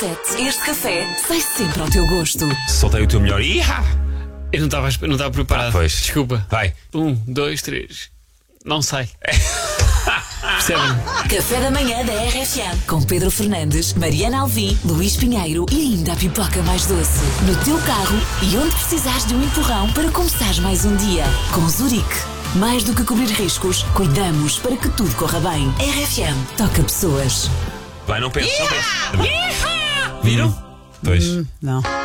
Este café sai sempre ao teu gosto. Soltei o teu melhor. Eu não estava preparado. Pois. Desculpa. Vai. 1, 2, 3. Não sai. Percebem? Café da manhã da RFM. Com Pedro Fernandes, Mariana Alvim, Luís Pinheiro e ainda a pipoca mais doce. No teu carro e onde precisares de um empurrão para começares mais um dia. Com Zurique. Mais do que cobrir riscos, cuidamos para que tudo corra bem. RFM. Toca pessoas. Vai, não penses, não penses. Viram? Pois. Não.